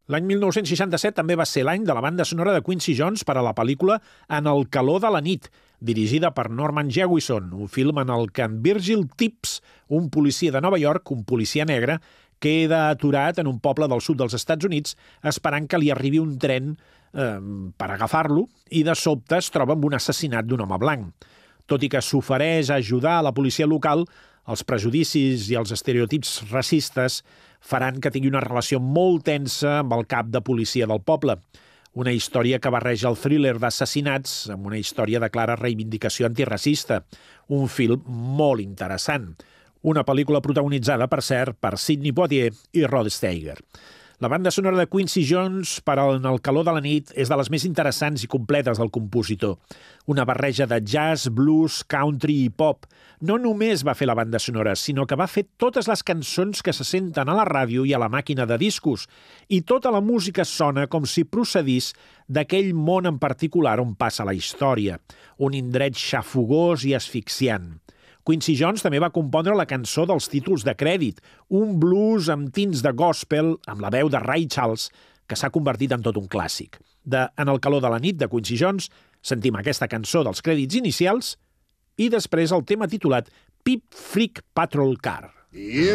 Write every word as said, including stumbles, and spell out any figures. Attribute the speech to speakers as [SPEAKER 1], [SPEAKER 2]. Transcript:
[SPEAKER 1] L'any mil nou-cents seixanta-set també va ser l'any de la banda sonora de Quincy Jones per a la pel·lícula En el calor de la nit, dirigida per Norman Jewison, un film en el que en Virgil Tibbs, un policia de Nova York, un policia negre, queda aturat en un poble del sud dels Estats Units esperant que li arribi un tren eh, per agafar-lo i de sobte es troba amb un assassinat d'un home blanc. Tot i que s'ofereix a ajudar a la policia local, els prejudicis i els estereotips racistes faran que tingui una relació molt tensa amb el cap de policia del poble. Una història que barreja el thriller d'assassinats amb una història de clara reivindicació antiracista. Un film molt interessant. Una pel·lícula protagonitzada, per cert, per Sidney Poitier i Rod Steiger. La banda sonora de Quincy Jones per a En el calor de la nit és de les més interessants i completes del compositor. Una barreja de jazz, blues, country i pop. No només va fer la banda sonora, sinó que va fer totes les cançons que se senten a la ràdio i a la màquina de discos. I tota la música sona com si procedís d'aquell món en particular on passa la història. Un indret xafogós i asfixiant. Quincy Jones també va compondre la cançó dels títols de crèdit, un blues amb tints de gospel, amb la veu de Ray Charles, que s'ha convertit en tot un clàssic. De En el calor de la nit, de Quincy Jones, sentim aquesta cançó dels crèdits inicials i després el tema titulat Pip Freak Patrol Car.